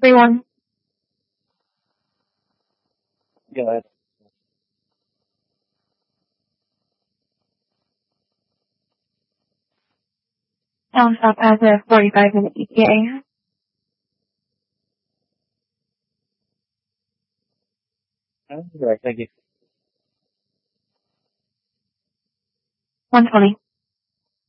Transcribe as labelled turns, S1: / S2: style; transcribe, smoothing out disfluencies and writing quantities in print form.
S1: 3-1.
S2: Go ahead.
S1: Stop as a 45-minute ETA.
S2: All right, thank you.
S1: 120.